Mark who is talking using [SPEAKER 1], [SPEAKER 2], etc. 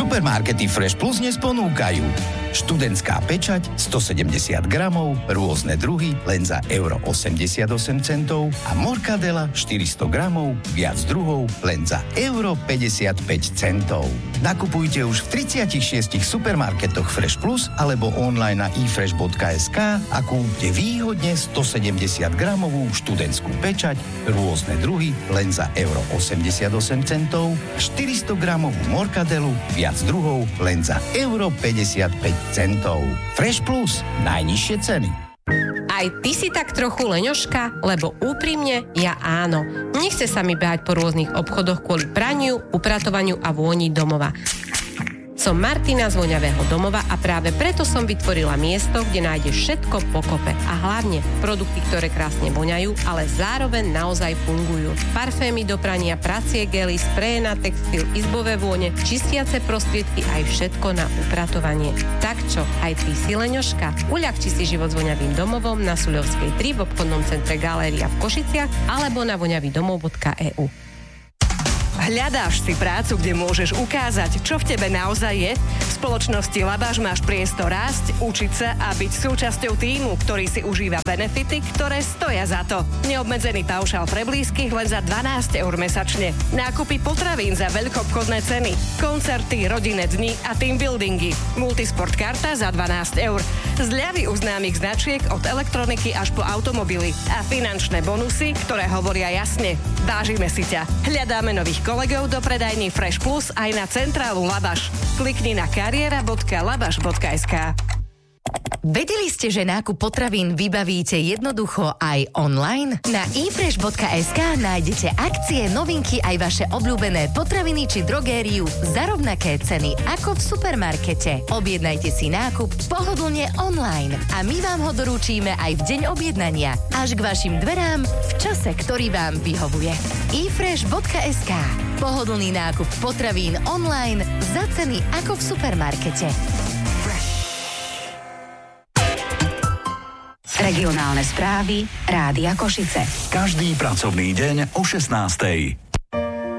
[SPEAKER 1] Supermarkety Fresh Plus dnes ponúkajú študentská pečať 170 gramov, rôzne druhy, len za €88 a morkadela 400 gramov, viac druhov, len za €55. Nakupujte už v 36 supermarketoch Fresh Plus alebo online na ifresh.sk a kúpte výhodne 170 gramovú študentskú pečať, rôzne druhy, len za €88, 400 gramovú morkadelu, viac druhov, len za €55. Fresh Plus, najnižšie ceny.
[SPEAKER 2] Aj ty si tak trochu leňoška? Lebo úprimne, ja áno. Nechce sa mi behať po rôznych obchodoch kvôli praniu, upratovaniu a vôni domova. Som Martina z Voňavého domova a práve preto som vytvorila miesto, kde nájdeš všetko pokope. A hlavne produkty, ktoré krásne voňajú, ale zároveň naozaj fungujú. Parfémy do prania, pracie gely, spreje na textil, izbové vône, čistiace prostriedky aj všetko na upratovanie. Tak čo, aj ty si leňoška? Uľahči si život s Voňavým domovom na Suľovskej 3 v obchodnom centre Galéria v Košiciach alebo na voňavydomov.eu.
[SPEAKER 3] Hľadáš si prácu, kde môžeš ukázať, čo v tebe naozaj je? V spoločnosti Labaš máš priestor rásť, učiť sa a byť súčasťou tímu, ktorý si užíva benefity, ktoré stoja za to. Neobmedzený paušál pre blízkych len za €12 mesačne. Nákupy potravín za veľkoobchodné ceny. Koncerty, rodinné dni a team buildingy. Multisport karta za €12. Zľavy u známych značiek od elektroniky až po automobily. A finančné bonusy, ktoré hovoria jasne. Vážime si ťa. Hľadáme nových kolegov do predajní Fresh Plus aj na centrálu Labaš. Klikni na kariera.labaš.sk.
[SPEAKER 4] Vedeli ste, že nákup potravín vybavíte jednoducho aj online? Na ifresh.sk nájdete akcie, novinky aj vaše obľúbené potraviny či drogériu za rovnaké ceny ako v supermarkete. Objednajte si nákup pohodlne online a my vám ho doručíme aj v deň objednania až k vašim dverám v čase, ktorý vám vyhovuje. ifresh.sk. Pohodlný nákup potravín online za ceny ako v supermarkete.
[SPEAKER 5] Regionálne správy Rádia Košice.
[SPEAKER 6] Každý pracovný deň o 16:00.